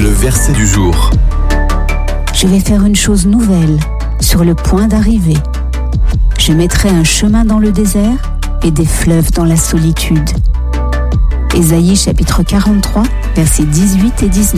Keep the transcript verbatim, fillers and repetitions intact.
Le verset du jour. Je vais faire une chose nouvelle, sur le point d'arriver. Je mettrai un chemin dans le désert et des fleuves dans la solitude. Ésaïe chapitre quarante-trois, versets dix-huit et dix-neuf.